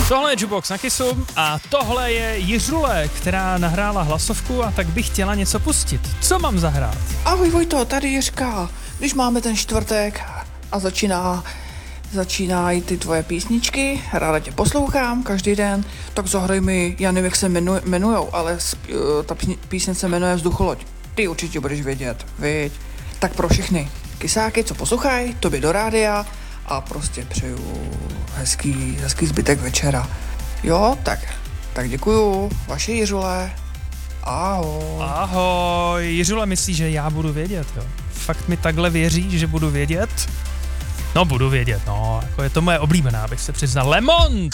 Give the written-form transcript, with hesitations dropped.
Tohle je Jukebox na Kissu a tohle je Jiřule, která nahrála hlasovku a tak bych chtěla něco pustit. Co mám zahrát? Ahoj Vojto, tady Jiřka. Když máme ten čtvrtek a začínají ty tvoje písničky, ráda tě poslouchám každý den, tak zahraj mi, já nevím, jak se jmenujou, ale ta písně se jmenuje Vzducholoď. Ty určitě budeš vědět, viď? Tak pro všechny kysáky, co poslouchají, tobě do rádia a prostě přeju hezký zbytek večera. Jo, tak děkuju, vaše Jiřule. Ahoj. Ahoj, Jiřule myslí, že já budu vědět, jo. Fakt mi takhle věří, že budu vědět? No, budu vědět, no, jako je to moje oblíbená, abych se přiznal. Lemont!